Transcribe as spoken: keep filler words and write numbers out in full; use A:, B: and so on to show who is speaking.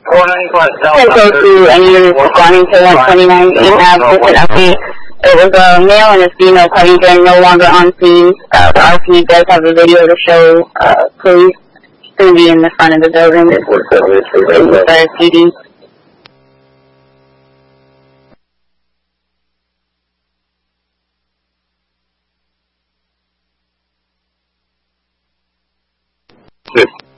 A: ten oh two, and you're responding to one twenty-nine. You have just an update. It was a male and a female Covington, no longer on scene. Uh, the R P does have a video to show uh, police going to be in the front of the building. This was the P D.
B: Good.